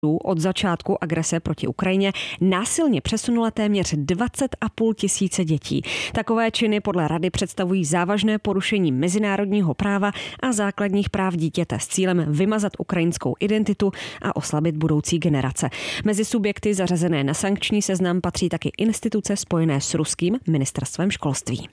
od začátku agrese proti Ukrajině násilně přesunula téměř 20,5 tisíce dětí. Takové činy podle Rady představují závažné porušení mezinárodního práva a základních práv dítěte s cílem vymazat ukrajinskou identitu a oslabit budoucí generace. Mezi subjekty zařazené na sankční seznam patří taky instituce spojené s ruským ministerstvem školství.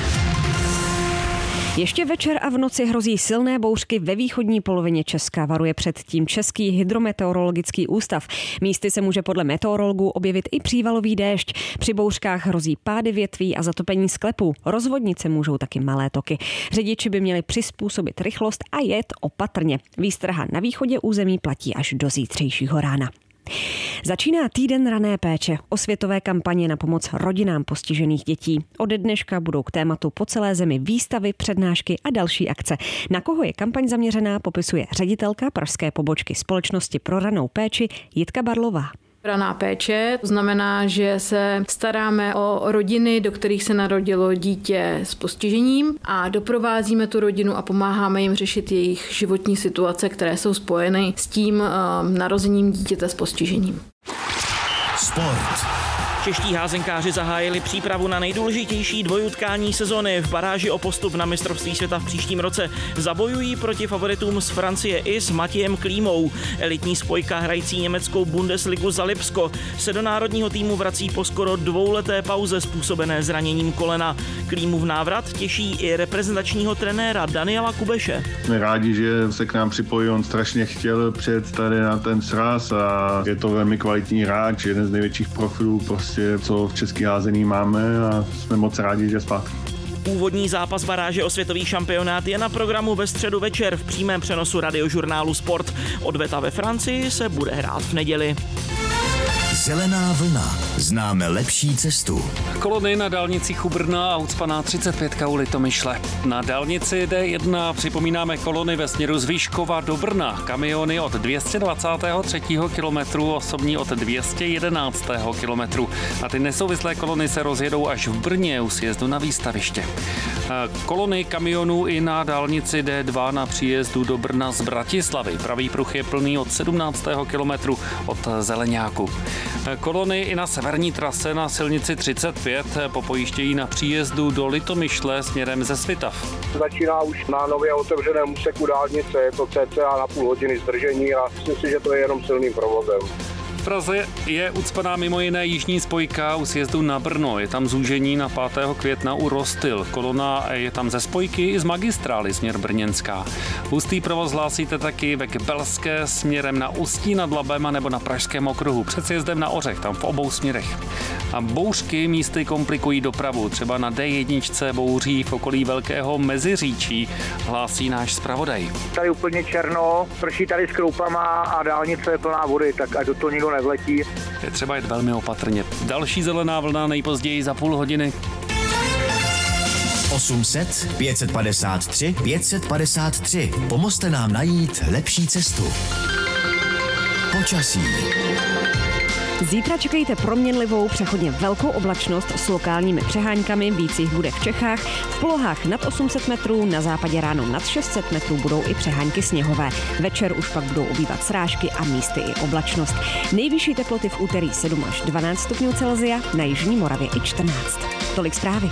Ještě večer a v noci hrozí silné bouřky ve východní polovině Česka. Varuje před tím Český hydrometeorologický ústav. Místy se může podle meteorologů objevit i přívalový déšť. Při bouřkách hrozí pády větví a zatopení sklepů. Rozvodnit se můžou taky malé toky. Řidiči by měli přizpůsobit rychlost a jet opatrně. Výstraha na východě území platí až do zítřejšího rána. Začíná týden rané péče, osvětové kampaně na pomoc rodinám postižených dětí. Ode dneška budou k tématu po celé zemi výstavy, přednášky a další akce. Na koho je kampaň zaměřená, popisuje ředitelka pražské pobočky Společnosti pro ranou péči Jitka Barlová. Raná péče, to znamená, že se staráme o rodiny, do kterých se narodilo dítě s postižením a doprovázíme tu rodinu a pomáháme jim řešit jejich životní situace, které jsou spojeny s tím narozením dítěte s postižením. Sport. Čeští házenkáři zahájili přípravu na nejdůležitější dvojutkání sezony. V baráži o postup na mistrovství světa v příštím roce zabojují proti favoritům z Francie i s Matějem Klímou. Elitní spojka hrající německou Bundesligu za Lipsko se do národního týmu vrací po skoro dvouleté pauze způsobené zraněním kolena. Klímův návrat těší i reprezentačního trenéra Daniela Kubeše. Jsme rádi, že se k nám připojí, on strašně chtěl přijet tady na ten sraz a je to velmi kvalitní hráč, jeden z největších profilů, co v český házený máme a jsme moc rádi, že zpátky. Úvodní zápas baráže o světový šampionát je na programu ve středu večer v přímém přenosu radiožurnálu Sport. Odveta ve Francii se bude hrát v neděli. Zelená vlna. Známe lepší cestu. Kolony na dálnicích u Brna a ucpaná 35 u Litomyšle. Na dálnici D1 připomínáme kolony ve směru z Vyškova do Brna. Kamiony od 223. kilometru, osobní od 211. kilometru. A ty nesouvislé kolony se rozjedou až v Brně u sjezdu na výstaviště. Kolony kamionů i na dálnici D2 na příjezdu do Brna z Bratislavy. Pravý pruh je plný od 17. kilometru od Zeleňáku. Kolony i na severní trase na silnici 35 popojištějí na příjezdu do Litomyšle směrem ze Svitav. Začíná už na nově otevřeném úseku dálnice, je to cca na půl hodiny zdržení a myslím si, že to je jenom silným provozem. V Praze je ucpaná mimo jiné jižní spojka u sjezdu na Brno. Je tam zúžení na 5. května u Rostyl. Kolona je tam ze spojky i z magistrály směr Brněnská. Hustý provoz hlásíte taky ve Kbelské směrem na Ústí nad Labem nebo na Pražském okruhu před sjezdem na Ořech, tam v obou směrech. A bouřky místy komplikují dopravu. Třeba na D1 bouří v okolí Velkého Meziříčí, hlásí náš zpravodaj. Tady úplně černo, prší tady s kroupama a dálnice je plná vody, tak ať do toho nikdo nevletí. Je třeba jet velmi opatrně. Další zelená vlna nejpozději za půl hodiny. 800 553 553. Pomozte nám najít lepší cestu. Počasí. Zítra čekejte proměnlivou, přechodně velkou oblačnost s lokálními přeháňkami, víc jich bude v Čechách. V polohách nad 800 metrů, na západě ráno nad 600 metrů budou i přehánky sněhové. Večer už pak budou obývat srážky a místy i oblačnost. Nejvyšší teploty v úterý 7 až 12 stupňů Celsia, na jižní Moravě i 14. Tolik zprávy.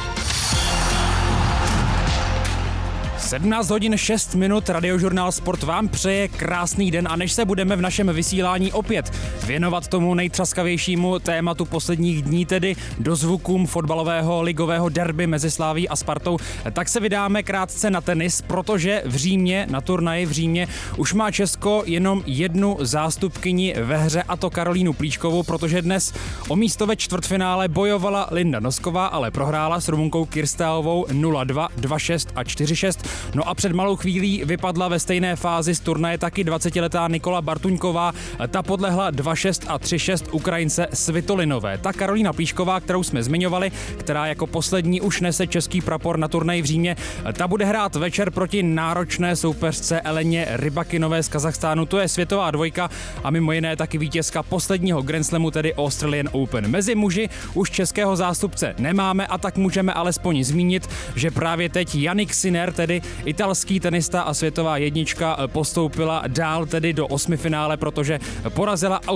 17 hodin 6 minut, radiožurnál Sport vám přeje krásný den a než se budeme v našem vysílání opět věnovat tomu nejtřaskavějšímu tématu posledních dní, tedy dozvukům fotbalového ligového derby mezi Slavií a Spartou, tak se vydáme krátce na tenis, protože v Římě, na turnaji v Římě, už má Česko jenom jednu zástupkyni ve hře, a to Karolínu Plíškovou, protože dnes o místo ve čtvrtfinále bojovala Linda Nosková, ale prohrála s Rumunkou Kirstálovou 0-2, 2-6 a 4-6. No a před malou chvílí vypadla ve stejné fázi z turnaje taky 20letá Nikola Bartuňková. Ta podlehla 2-6 a 3-6 Ukrajince Svitolinové. Ta Karolína Plíšková, kterou jsme zmiňovali, která jako poslední už nese český prapor na turnaji v Římě, ta bude hrát večer proti náročné soupeřce Eleně Rybakinové z Kazachstánu. To je světová dvojka a mimo jiné taky vítězka posledního Grand Slamu, tedy Australian Open. Mezi muži už českého zástupce nemáme, a tak můžeme alespoň zmínit, že právě teď Jannik Sinner, tedy italský tenista a světová jednička, postoupila dál tedy do osmifinále, protože porazila